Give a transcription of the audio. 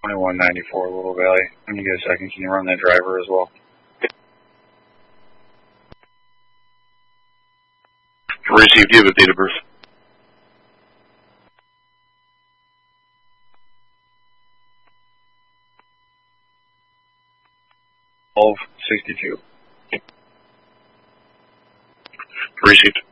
2194 Little Valley. When you get a second, can you run that driver as well? Received. Do you have a date of birth? $12.62. Received.